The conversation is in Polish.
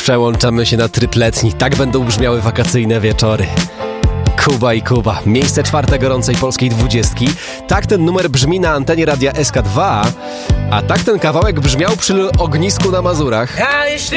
Przełączamy się na tryb letni. Tak będą brzmiały wakacyjne wieczory. Kuba i Kuba. Miejsce 4 gorącej polskiej 20. Tak ten numer brzmi na antenie radia SK2, a tak ten kawałek brzmiał przy ognisku na Mazurach. A jeśli